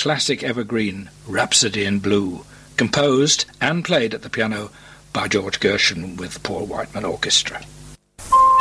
classic evergreen Rhapsody in Blue, composed and played at the piano by George Gershwin with the Paul Whiteman Orchestra.